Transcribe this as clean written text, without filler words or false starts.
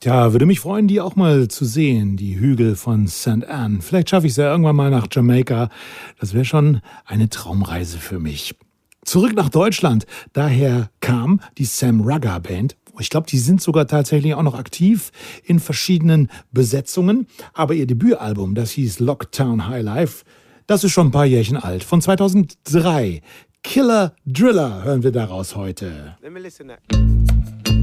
Ja, würde mich freuen, die auch mal zu sehen, die Hügel von St. Anne. Vielleicht schaffe ich es ja irgendwann mal nach Jamaika. Das wäre schon eine Traumreise für mich. Zurück nach Deutschland. Daher kam die Sam Rugger Band. Ich glaube, die sind sogar tatsächlich auch noch aktiv in verschiedenen Besetzungen. Aber ihr Debütalbum, das hieß Lockdown High Life, das ist schon ein paar Jährchen alt. Von 2003. Killer Driller hören wir daraus heute. Let me listen to that.